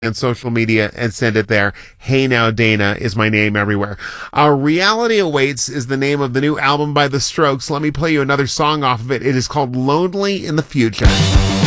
and social media and send it there. Hey Now Dana is my name everywhere. Reality Awaits is the name of the new album by The Strokes. Let me play you another song off of it. It is called Lonely in the Future.